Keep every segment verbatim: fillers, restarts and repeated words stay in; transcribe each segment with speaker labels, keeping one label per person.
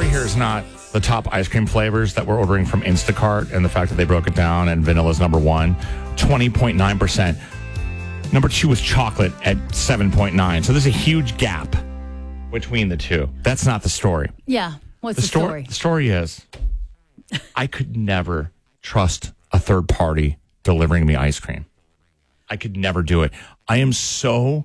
Speaker 1: here is not the top ice cream flavors that we're ordering from Instacart and the fact that they broke it down and vanilla is number one, twenty point nine percent. Number two was chocolate at seven point nine. So there's a huge gap between the two. That's not the story.
Speaker 2: Yeah. What's the,
Speaker 1: the
Speaker 2: story?
Speaker 1: story? The story is I could never trust a third party delivering me ice cream. I could never do it. I am so,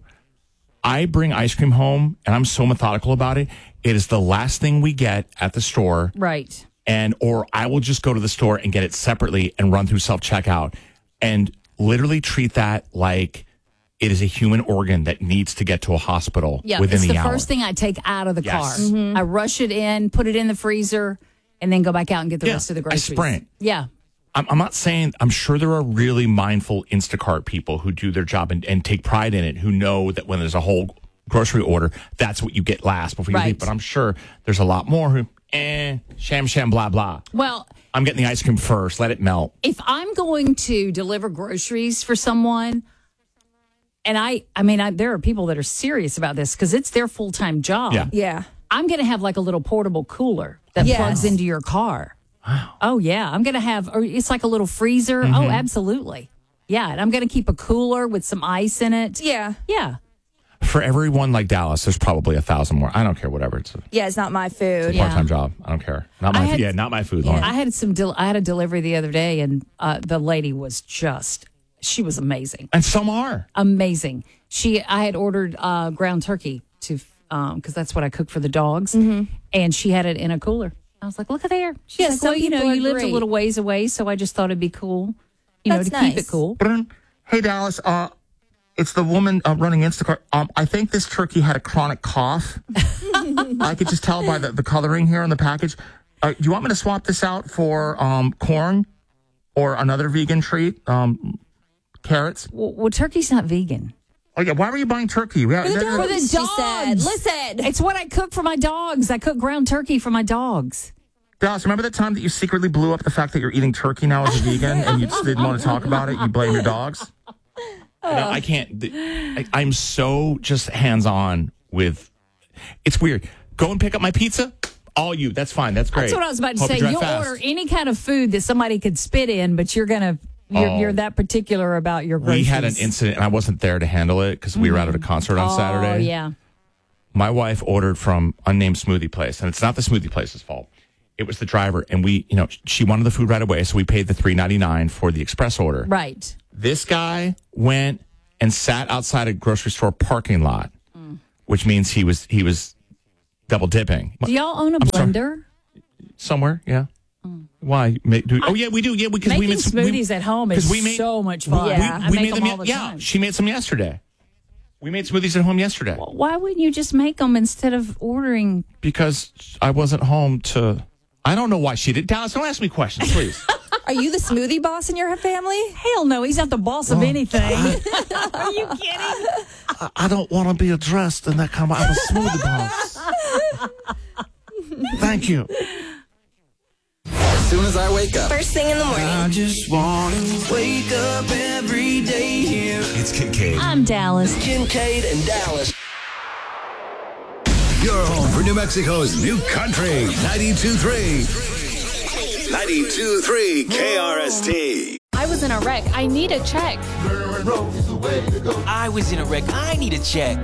Speaker 1: I bring ice cream home and I'm so methodical about it. It is the last thing we get at the store.
Speaker 2: Right.
Speaker 1: And, or I will just go to the store and get it separately and run through self-checkout and literally treat that like it is a human organ that needs to get to a hospital
Speaker 2: yeah,
Speaker 1: within
Speaker 2: the
Speaker 1: the
Speaker 2: hour. It's the
Speaker 1: hour.
Speaker 2: first thing I take out of the
Speaker 1: Yes.
Speaker 2: car.
Speaker 3: Mm-hmm.
Speaker 2: I rush it in, put it in the freezer, and then go back out and get the
Speaker 1: Yeah,
Speaker 2: rest of the
Speaker 1: I
Speaker 2: groceries.
Speaker 1: sprint.
Speaker 2: Yeah.
Speaker 1: I'm, I'm not saying, I'm sure there are really mindful Instacart people who do their job and, and take pride in it, who know that when there's a whole grocery order, that's what you get last before you
Speaker 2: Right.
Speaker 1: leave. But I'm sure there's a lot more who, eh, sham, sham, blah, blah.
Speaker 2: Well,
Speaker 1: I'm getting the ice cream first. Let it melt.
Speaker 2: if I'm going to deliver groceries for someone, and I, I mean, I, there are people that are serious about this because it's their full-time job.
Speaker 1: Yeah.
Speaker 3: Yeah.
Speaker 2: I'm going to have like a little portable cooler that
Speaker 3: Yes.
Speaker 2: plugs into your car. Wow. Oh, yeah. I'm going to have, or it's like a little freezer.
Speaker 1: Mm-hmm.
Speaker 2: Oh, absolutely. Yeah. And I'm going to keep a cooler with some ice in it.
Speaker 3: Yeah.
Speaker 2: Yeah.
Speaker 1: For everyone like Dallas, there's probably a thousand more. I don't care, whatever. It's a
Speaker 3: Yeah, it's not my food.
Speaker 2: Yeah.
Speaker 1: part-time job. I don't care. Not
Speaker 2: I
Speaker 1: my,
Speaker 2: had-
Speaker 1: yeah, not my food, Lauren.
Speaker 2: I had some, del- I had a delivery the other day and uh, the lady was just, she was amazing.
Speaker 1: and some are.
Speaker 2: Amazing. She, I had ordered uh, ground turkey to, um, because that's what I cook for the dogs,
Speaker 3: Mm-hmm.
Speaker 2: and she had it in a cooler. I was like, "Look at there." She's
Speaker 3: Yeah,
Speaker 2: like,
Speaker 3: some
Speaker 2: "Well, you know,
Speaker 3: people are
Speaker 2: you lived
Speaker 3: great.
Speaker 2: a little ways away, so I just thought it'd be cool, you know,
Speaker 3: That's
Speaker 2: to keep
Speaker 3: nice.
Speaker 2: it cool."
Speaker 1: Hey, Dallas, uh, it's the woman uh, running Instacart. Um, I think this turkey had a chronic cough. I could just tell by the, the coloring here on the package. Uh, do you want me to swap this out for um, corn or another vegan treat? Um, carrots?
Speaker 2: Well, well, turkey's not vegan.
Speaker 1: Oh, yeah. Why were you buying turkey? We,
Speaker 3: For the
Speaker 1: there-
Speaker 3: dogs,
Speaker 2: the
Speaker 3: she said.
Speaker 2: dogs.
Speaker 3: Listen.
Speaker 2: It's what I cook for my dogs. I cook ground turkey for my dogs.
Speaker 1: Dallas, remember the time that you secretly blew up the fact that you're eating turkey now as a vegan and you just didn't want to talk about it? You blame your dogs? No, I can't. th- I, I'm so just hands-on with... It's weird. Go and pick up my pizza. All you. That's fine. That's great.
Speaker 2: That's what I was about to
Speaker 1: Hope
Speaker 2: say.
Speaker 1: you drive
Speaker 2: You'll
Speaker 1: fast.
Speaker 2: order any kind of food that somebody could spit in, but you're gonna you're,
Speaker 1: Oh.
Speaker 2: you're that particular about your groceries.
Speaker 1: We had an incident, and I wasn't there to handle it because we were out at a concert on
Speaker 2: Oh
Speaker 1: Saturday.
Speaker 2: yeah.
Speaker 1: My wife ordered from unnamed smoothie place, and it's not the smoothie place's fault. It was the driver, and we, you know, she wanted the food right away, so we paid the three ninety-nine for the express order.
Speaker 2: Right.
Speaker 1: This guy went and sat outside a grocery store parking lot,
Speaker 2: Mm.
Speaker 1: which means he was he was double dipping
Speaker 2: Do y'all own a
Speaker 1: I'm sorry.
Speaker 2: blender?
Speaker 1: somewhere. Yeah. Why? Ma- do, oh yeah, we do. Yeah, because we
Speaker 2: Making
Speaker 1: made some, we-
Speaker 2: smoothies at home is
Speaker 1: 'cause we made-
Speaker 2: so much fun.
Speaker 3: Yeah.
Speaker 2: I
Speaker 1: we
Speaker 2: make
Speaker 1: made
Speaker 2: them
Speaker 1: them.
Speaker 2: all the
Speaker 1: yeah,
Speaker 2: time.
Speaker 1: she made some yesterday. We made smoothies at home yesterday
Speaker 2: Why wouldn't you just make them instead of ordering?
Speaker 1: because I wasn't home to. I don't know why she did. Dallas, don't ask me questions, please.
Speaker 3: Are you the smoothie boss in your family?
Speaker 2: Hell no, he's not the boss of anything. Are you kidding?
Speaker 1: I, I don't want to be addressed in that kind of. I'm a smoothie boss. Thank you.
Speaker 4: As soon as I wake up,
Speaker 5: First thing in the morning.
Speaker 6: I just want to wake up every day here.
Speaker 4: it's Kincaid.
Speaker 2: I'm Dallas.
Speaker 4: Kincaid and Dallas.
Speaker 7: Your home for New Mexico's new country. ninety-two point three. ninety-two point three K R S T.
Speaker 5: I was in a wreck. I need a check.
Speaker 6: I was in a wreck. I need a check.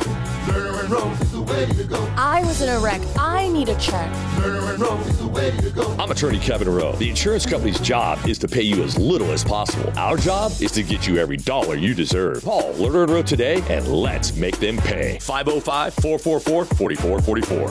Speaker 5: I was in a wreck. I need a check.
Speaker 8: I'm attorney Kevin Rowe. The insurance company's job is to pay you as little as possible. Our job is to get you every dollar you deserve. Call Lerner and Rowe today and let's make them pay. five oh five, four four four, four four four four.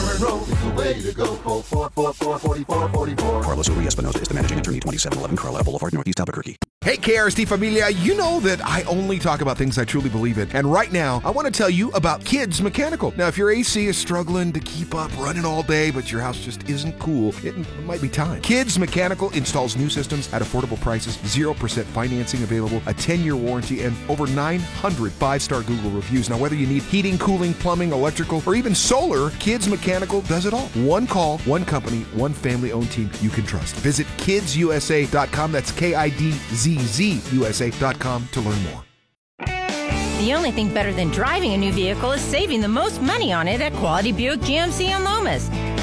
Speaker 7: Carlos Urias Espinosa is the managing attorney, twenty-seven eleven Carlisle Boulevard, Northeast Albuquerque.
Speaker 9: Hey, K R S T familia, you know that I only talk about things I truly believe in. And right now, I want to tell you about Kids Mechanical. Now, if your A C is struggling to keep up running all day, but your house just isn't cool, it might be time. Kids Mechanical installs new systems at affordable prices, zero percent financing available, a ten-year warranty, and over nine hundred five-star Google reviews. Now, whether you need heating, cooling, plumbing, electrical, or even solar, Kids Mechanical does it all. One call, one company, one family-owned team you can trust. Visit kids u s a dot com. That's K I D Z Z U S A dot com to learn more.
Speaker 10: The only thing better than driving a new vehicle is saving the most money on it at Quality Buick G M C in Lomas.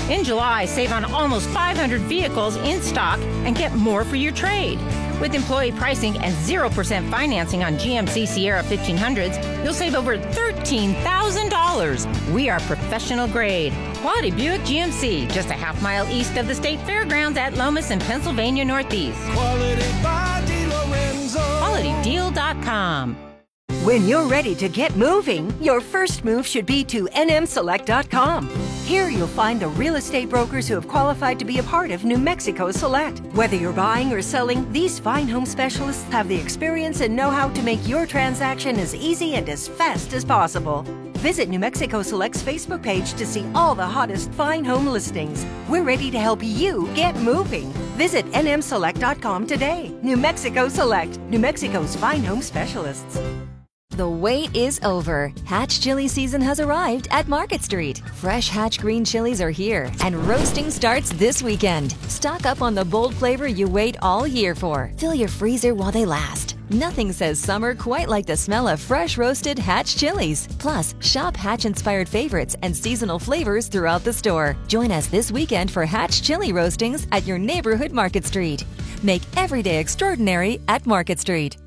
Speaker 10: In July, save on almost five hundred vehicles in stock and get more for your trade. With employee pricing and zero percent financing on G M C Sierra fifteen hundreds, you'll save over thirteen thousand dollars. We are professional grade. Quality Buick G M C, just a half mile east of the State Fairgrounds at Lomas and Pennsylvania Northeast.
Speaker 6: Quality by DeLorenzo.
Speaker 10: quality deal dot com.
Speaker 11: When you're ready to get moving, your first move should be to N M select dot com. Here you'll find the real estate brokers who have qualified to be a part of New Mexico Select. Whether you're buying or selling, these fine home specialists have the experience and know-how to make your transaction as easy and as fast as possible. Visit New Mexico Select's Facebook page to see all the hottest fine home listings. We're ready to help you get moving. Visit N M select dot com today. New Mexico Select, New Mexico's fine home specialists.
Speaker 12: The wait is over. Hatch chili season has arrived at Market Street. Fresh Hatch green chilies are here, and roasting starts this weekend. Stock up on the bold flavor you wait all year for. Fill your freezer while they last. Nothing says summer quite like the smell of fresh roasted Hatch chilies. Plus, shop Hatch-inspired favorites and seasonal flavors throughout the store. Join us this weekend for Hatch chili roastings at your neighborhood Market Street. Make every day extraordinary at Market Street.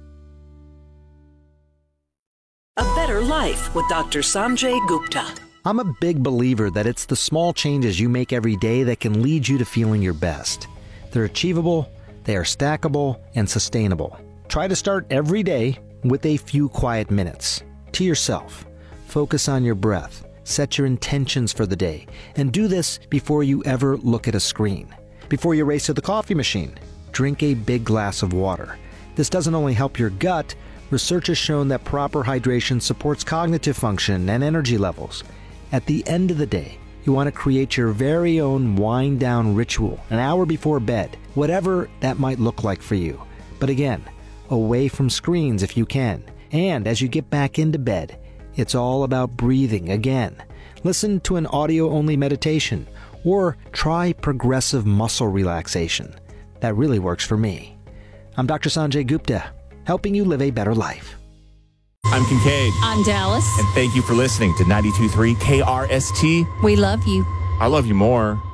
Speaker 13: A Better Life with Doctor Sanjay Gupta.
Speaker 14: I'm a big believer that it's the small changes you make every day that can lead you to feeling your best. They're achievable, they are stackable, and sustainable. Try to start every day with a few quiet minutes. To yourself. Focus on your breath. Set your intentions for the day. And do this before you ever look at a screen. Before you race to the coffee machine, drink a big glass of water. This doesn't only help your gut. Research has shown that proper hydration supports cognitive function and energy levels. At the end of the day, you want to create your very own wind-down ritual an hour before bed, whatever that might look like for you. But again, away from screens if you can. And as you get back into bed, it's all about breathing again. Listen to an audio-only meditation or try progressive muscle relaxation. That really works for me. I'm Doctor Sanjay Gupta, helping you live a better life.
Speaker 15: I'm Kincaid.
Speaker 2: I'm Dallas.
Speaker 15: And thank you for listening to ninety-two point three K R S T.
Speaker 2: We love you.
Speaker 15: I love you more.